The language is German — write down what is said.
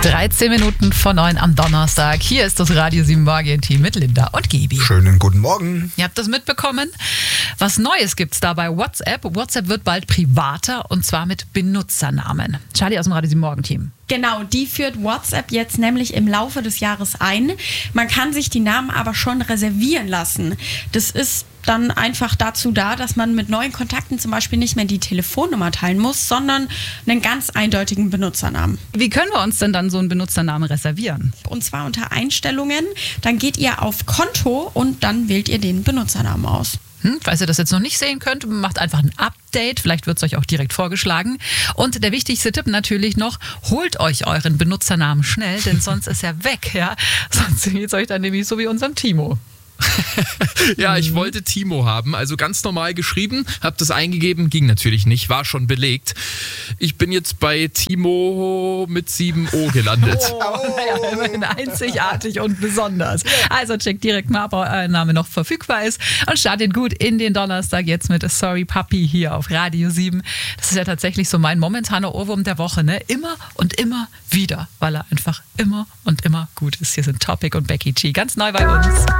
13 Minuten vor 9 am Donnerstag. Hier ist das Radio 7 Morgen-Team mit Linda und Gibi. Schönen guten Morgen. Ihr habt das mitbekommen? Was Neues gibt's da bei WhatsApp. WhatsApp wird bald privater und zwar mit Benutzernamen. Charlie aus dem Radio 7 Morgen-Team. Genau, die führt WhatsApp jetzt nämlich im Laufe des Jahres ein. Man kann sich die Namen aber schon reservieren lassen. Das ist dann einfach dazu da, dass man mit neuen Kontakten zum Beispiel nicht mehr die Telefonnummer teilen muss, sondern einen ganz eindeutigen Benutzernamen. Wie können wir uns denn dann so einen Benutzernamen reservieren? Und zwar unter Einstellungen. Dann geht ihr auf Konto und dann wählt ihr den Benutzernamen aus. Falls ihr das jetzt noch nicht sehen könnt, macht einfach ein Update. Vielleicht wird es euch auch direkt vorgeschlagen. Und der wichtigste Tipp natürlich noch, holt euch euren Benutzernamen schnell, denn sonst ist er weg. Ja? Sonst geht es euch dann nämlich so wie unserem Timo. Ja, ich wollte Timo haben, also ganz normal geschrieben, habe das eingegeben, ging natürlich nicht, war schon belegt. Ich bin jetzt bei Timo mit 7O gelandet. Naja, immerhin einzigartig und besonders. Also checkt direkt mal, ob euer Name noch verfügbar ist und startet gut in den Donnerstag jetzt mit Sorry Papi hier auf Radio 7. Das ist ja tatsächlich so mein momentaner Ohrwurm der Woche, ne? Immer und immer wieder, weil er einfach immer und immer gut ist. Hier sind Topic und Becky G, ganz neu bei uns.